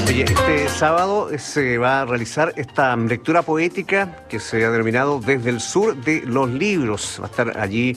Oye, este sábado se va a realizar esta lectura poética que se ha denominado Desde el Sur de los Libros. Va a estar allí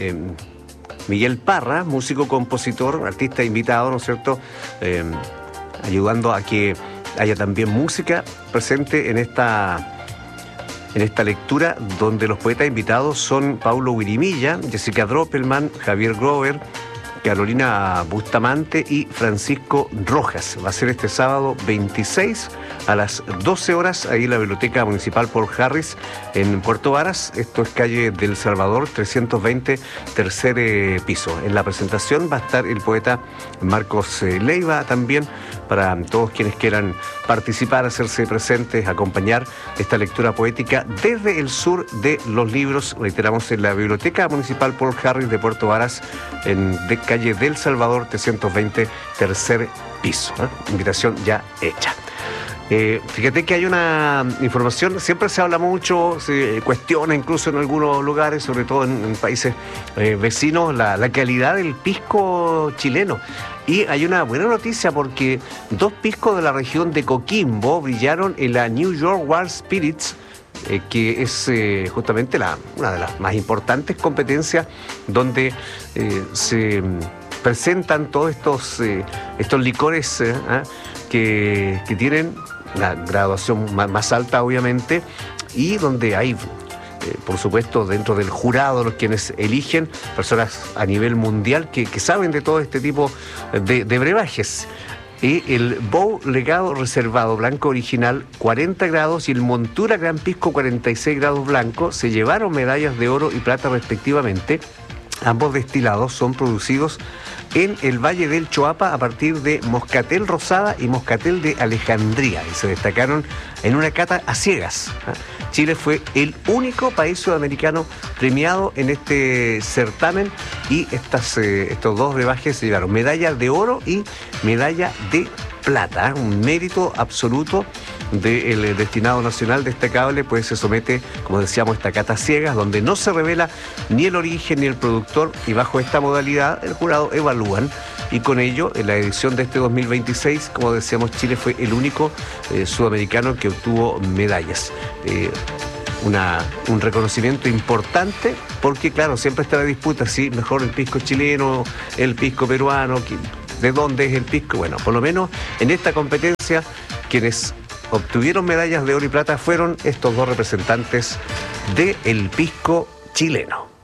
Miguel Parra, músico, compositor, artista invitado, ¿no es cierto?, ayudando a que haya también música presente en esta lectura, donde los poetas invitados son Paulo Wirimilla, Jessica Droppelman, Javier Grover, Carolina Bustamante y Francisco Rojas. Va a ser este sábado 26 a las 12 horas ahí en la Biblioteca Municipal Paul Harris en Puerto Varas. Esto es calle del Salvador 320, tercer piso. En la presentación va a estar el poeta Marcos Leiva también, para todos quienes quieran participar, hacerse presentes, acompañar esta lectura poética desde el sur de los libros. Reiteramos, en la Biblioteca Municipal Paul Harris de Puerto Varas, de calle del Salvador 320, tercer piso. Invitación ya hecha. Fíjate que hay una información, siempre se habla mucho, se cuestiona incluso en algunos lugares, sobre todo en países vecinos, la calidad del pisco chileno. Y hay una buena noticia, porque 2 piscos de la región de Coquimbo brillaron en la New York World Spirits, que es justamente una de las más importantes competencias donde se presentan todos estos licores que tienen la graduación más alta, obviamente, y donde hay, por supuesto, dentro del jurado, los quienes eligen, personas a nivel mundial que saben de todo este tipo de brebajes. Y el Bow Legado Reservado Blanco Original 40 grados y el Montura Gran Pisco 46 grados blanco se llevaron medallas de oro y plata respectivamente. Ambos destilados son producidos en el Valle del Choapa a partir de Moscatel Rosada y Moscatel de Alejandría, y se destacaron en una cata a ciegas. Chile fue el único país sudamericano premiado en este certamen, y estos 2 brebajes se llevaron medalla de oro y medalla de plata. Un mérito absoluto del destinado nacional destacable, pues se somete, como decíamos, esta cata ciegas, donde no se revela ni el origen ni el productor, y bajo esta modalidad el jurado evalúan, y con ello, en la edición de este 2026, como decíamos, Chile fue el único sudamericano que obtuvo medallas. Un reconocimiento importante, porque claro, siempre está la disputa, si mejor el pisco chileno, el pisco peruano, de dónde es el pisco. Bueno, por lo menos en esta competencia, quienes obtuvieron medallas de oro y plata fueron estos 2 representantes del pisco chileno.